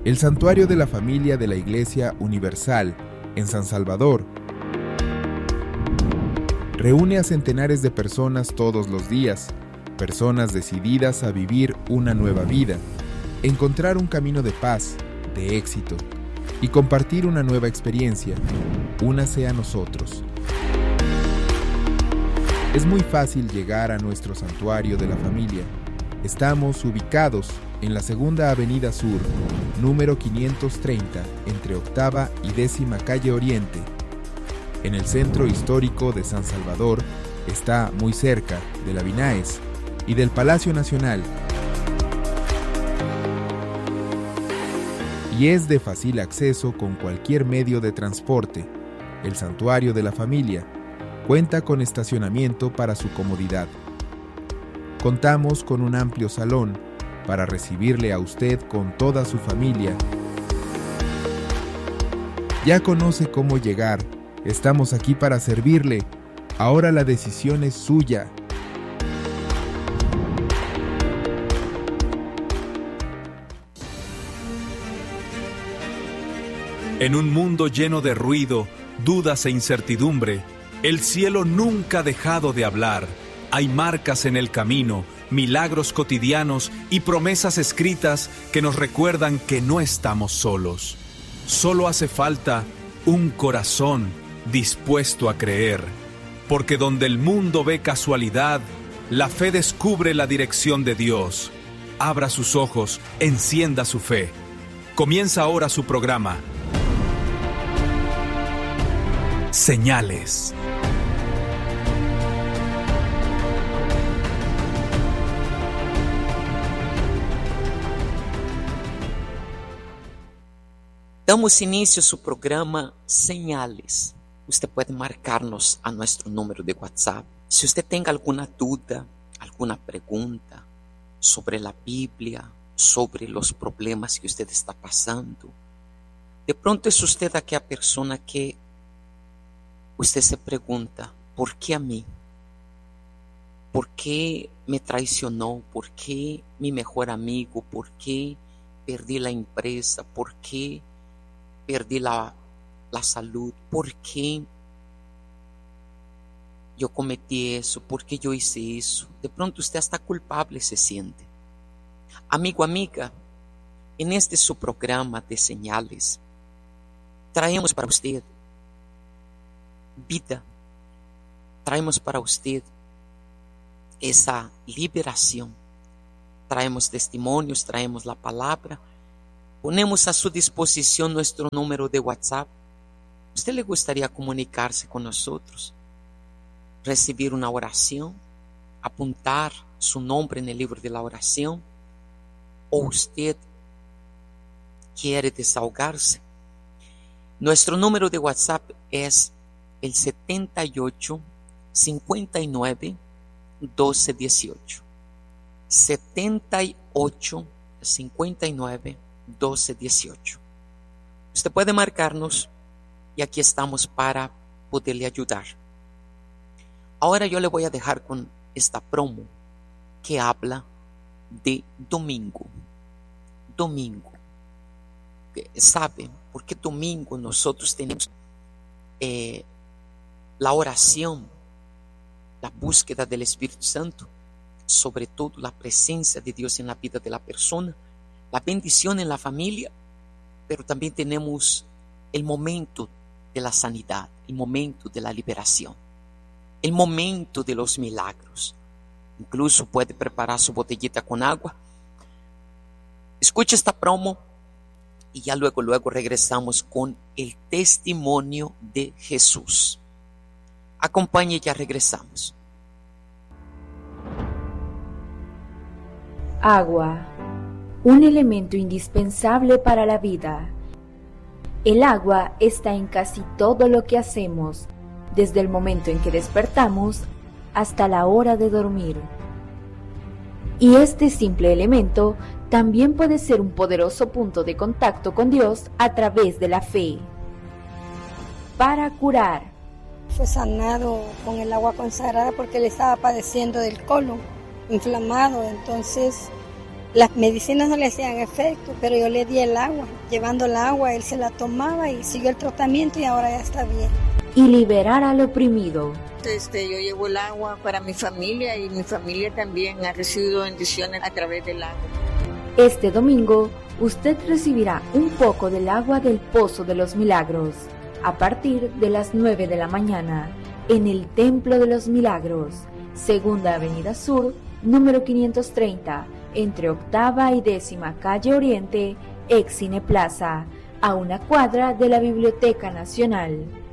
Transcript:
El Santuario de la Familia de la Iglesia Universal, en San Salvador, reúne a centenares de personas todos los días, personas decididas a vivir una nueva vida, encontrar un camino de paz, de éxito, y compartir una nueva experiencia. Únase a nosotros. Es muy fácil llegar a nuestro Santuario de la Familia. Estamos ubicados en la Segunda Avenida Sur, número 530, entre Octava y 10ª Calle Oriente. En el centro histórico de San Salvador, está muy cerca de la Vinaes y del Palacio Nacional. Y es de fácil acceso con cualquier medio de transporte. El Santuario de la Familia cuenta con estacionamiento para su comodidad. Contamos con un amplio salón para recibirle a usted con toda su familia. Ya conoce cómo llegar. Estamos aquí para servirle. Ahora la decisión es suya. En un mundo lleno de ruido, dudas e incertidumbre, el cielo nunca ha dejado de hablar. Hay marcas en el camino, milagros cotidianos y promesas escritas que nos recuerdan que no estamos solos. Solo hace falta un corazón dispuesto a creer, porque donde el mundo ve casualidad, la fe descubre la dirección de Dios. Abra sus ojos, encienda su fe. Comienza ahora su programa. Señales. Damos inicio a su programa Señales. Usted puede marcarnos a nuestro número de WhatsApp. Si usted tenga alguna duda, alguna pregunta sobre la Biblia, sobre los problemas que usted está pasando. De pronto es usted aquella persona que usted se pregunta, ¿por qué a mí? ¿Por qué me traicionó? ¿Por qué mi mejor amigo? ¿Por qué perdí la empresa? ¿Por qué perdí la salud? ¿Por qué yo cometí eso? ¿Por qué yo hice eso? De pronto usted hasta culpable se siente. Amigo, amiga, en este su programa de Señales, traemos para usted vida, traemos para usted esa liberación, traemos testimonios, traemos la palabra, ponemos a su disposición nuestro número de WhatsApp. ¿Usted le gustaría comunicarse con nosotros? Recibir una oración, apuntar su nombre en el libro de la oración, o usted quiere desahogarse. Nuestro número de WhatsApp es el 78 59 12 18. 78 59 12 18. Usted puede marcarnos y aquí estamos para poderle ayudar. Ahora yo le voy a dejar con esta promo que habla de domingo. Domingo. ¿Sabe por qué domingo nosotros tenemos la oración, la búsqueda del Espíritu Santo, sobre todo la presencia de Dios en la vida de la persona, la bendición en la familia, pero también tenemos el momento de la sanidad, el momento de la liberación, el momento de los milagros? Incluso puede preparar su botellita con agua. Escuche esta promo y ya luego regresamos con el testimonio de Jesús. Acompañe y ya regresamos. Agua, un elemento indispensable para la vida. El agua está en casi todo lo que hacemos, desde el momento en que despertamos hasta la hora de dormir. Y este simple elemento también puede ser un poderoso punto de contacto con Dios a través de la fe. Para curar. Fue sanado con el agua consagrada porque él estaba padeciendo del colon inflamado, entonces Las medicinas no le hacían efecto, pero yo le di el agua. Llevando el agua, él se la tomaba y siguió el tratamiento y ahora ya está bien. Y liberar al oprimido. Yo llevo el agua para mi familia y mi familia también ha recibido bendiciones a través del agua. Este domingo, usted recibirá un poco del agua del Pozo de los Milagros, a partir de las 9 de la mañana, en el Templo de los Milagros, Segunda Avenida Sur, número 530, entre Octava y 10ª Calle Oriente, ex Cine Plaza, a una cuadra de la Biblioteca Nacional.